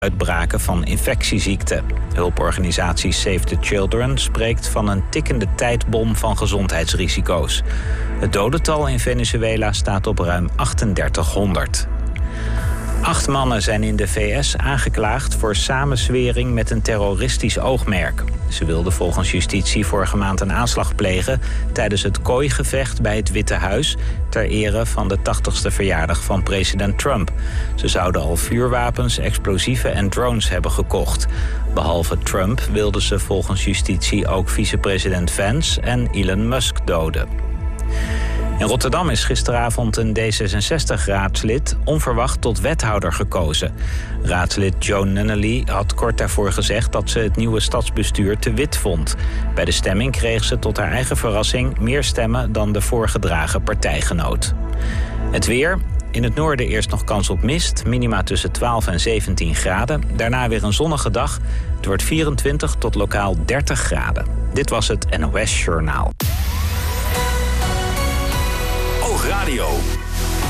uitbraken van infectieziekten. Hulporganisatie Save the Children spreekt van een tikkende tijdbom van gezondheidsrisico's. Het dodental in Venezuela staat op ruim 3800. 8 mannen zijn in de VS aangeklaagd voor samenzwering met een terroristisch oogmerk. Ze wilden volgens justitie vorige maand een aanslag plegen tijdens het kooigevecht bij het Witte Huis ter ere van de 80ste verjaardag van president Trump. Ze zouden al vuurwapens, explosieven en drones hebben gekocht. Behalve Trump wilden ze volgens justitie ook vicepresident Vance en Elon Musk doden. In Rotterdam is gisteravond een D66-raadslid onverwacht tot wethouder gekozen. Raadslid Joan Nunnally had kort daarvoor gezegd dat ze het nieuwe stadsbestuur te wit vond. Bij de stemming kreeg ze tot haar eigen verrassing meer stemmen dan de voorgedragen partijgenoot. Het weer. In het noorden eerst nog kans op mist, minima tussen 12 en 17 graden. Daarna weer een zonnige dag. Het wordt 24 tot lokaal 30 graden. Dit was het NOS Journaal. Radio.